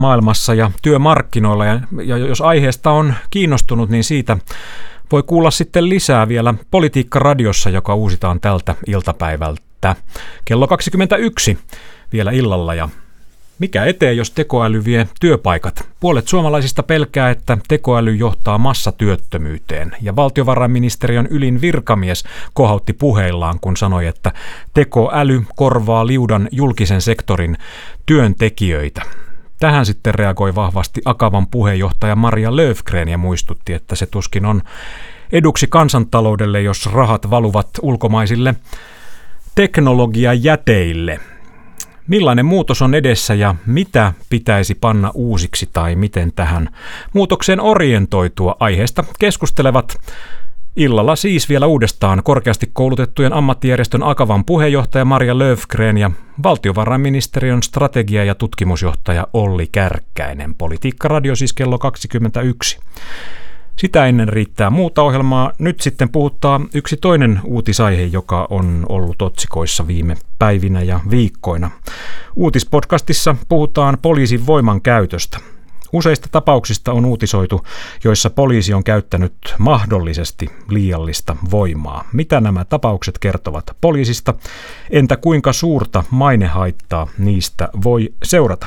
maailmassa ja työmarkkinoilla. Ja jos aiheesta on kiinnostunut, niin siitä voi kuulla sitten lisää vielä Politiikka-radiossa, joka uusitaan tältä iltapäivältä. Kello 21 vielä illalla. Ja mikä eteen, jos tekoäly vie työpaikat? Puolet suomalaisista pelkää, että tekoäly johtaa massatyöttömyyteen. Ja valtiovarainministeriön ylin virkamies kohautti puheillaan, kun sanoi, että tekoäly korvaa liudan julkisen sektorin työntekijöitä. Tähän sitten reagoi vahvasti Akavan puheenjohtaja Maria Löfgren ja muistutti, että se tuskin on eduksi kansantaloudelle, jos rahat valuvat ulkomaisille teknologiajäteille. Millainen muutos on edessä ja mitä pitäisi panna uusiksi tai miten tähän muutokseen orientoitua? Aiheesta keskustelevat illalla siis vielä uudestaan korkeasti koulutettujen ammattijärjestön Akavan puheenjohtaja Maria Löfgren ja valtiovarainministeriön strategia- ja tutkimusjohtaja Olli Kärkkäinen. Politiikka-radio siis kello 21. Sitä ennen riittää muuta ohjelmaa. Nyt sitten puhuttaa yksi toinen uutisaihe, joka on ollut otsikoissa viime päivinä ja viikkoina. Uutispodcastissa puhutaan poliisin voimankäytöstä. Useista tapauksista on uutisoitu, joissa poliisi on käyttänyt mahdollisesti liiallista voimaa. Mitä nämä tapaukset kertovat poliisista? Entä kuinka suurta mainehaittaa niistä voi seurata?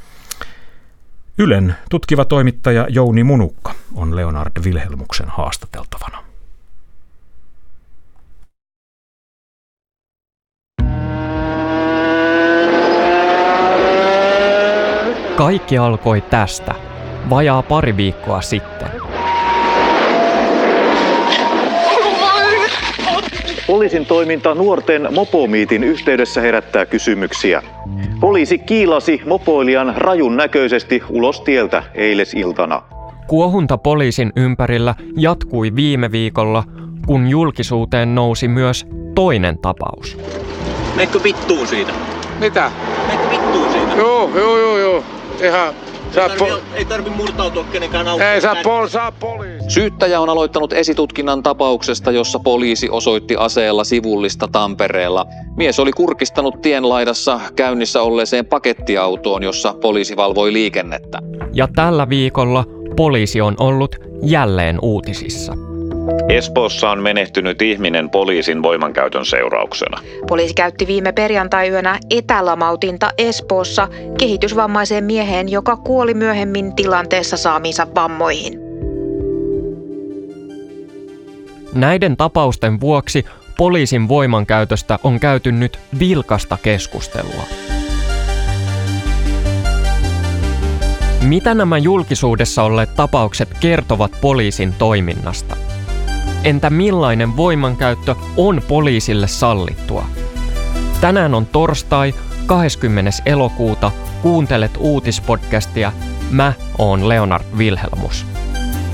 Ylen tutkiva toimittaja Jouni Munukka on Leonard Wilhelmuksen haastateltavana. Kaikki alkoi tästä, vajaa pari viikkoa sitten. Poliisin toiminta nuorten mopomiitin yhteydessä herättää kysymyksiä. Poliisi kiilasi mopoilijan rajun näköisesti ulos tieltä eilesiltana. Kuohunta poliisin ympärillä jatkui viime viikolla, kun julkisuuteen nousi myös toinen tapaus. Meikö vittuun siitä? Mitä? Meikö vittuun siitä? Joo. Ihan... Ei tarvi murtautua kenenkään auttaa. Ei saa poliisi. Syyttäjä on aloittanut esitutkinnan tapauksesta, jossa poliisi osoitti aseella sivullista Tampereella. Mies oli kurkistanut tienlaidassa käynnissä olleeseen pakettiautoon, jossa poliisi valvoi liikennettä. Ja tällä viikolla poliisi on ollut jälleen uutisissa. Espoossa on menehtynyt ihminen poliisin voimankäytön seurauksena. Poliisi käytti viime perjantai-yönä etälamautinta Espoossa kehitysvammaiseen mieheen, joka kuoli myöhemmin tilanteessa saamiinsa vammoihin. Näiden tapausten vuoksi poliisin voimankäytöstä on käyty nyt vilkasta keskustelua. Mitä nämä julkisuudessa olleet tapaukset kertovat poliisin toiminnasta? Entä millainen voimankäyttö on poliisille sallittua? Tänään on torstai, 20. elokuuta. Kuuntelet uutispodcastia. Mä oon Leonard Wilhelmus.